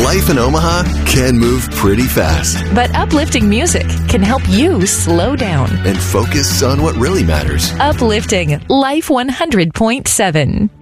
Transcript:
Life in Omaha can move pretty fast. But uplifting music can help you slow down and focus on what really matters. Uplifting Life 100.7.